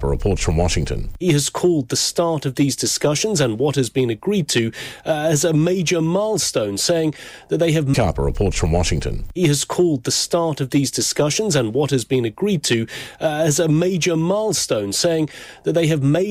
Reports from Washington. He has called the start of these discussions and what has been agreed to as a major milestone, saying that they have... Carper reports from Washington. He has called the start of these discussions and what has been agreed to as a major milestone, saying that they have made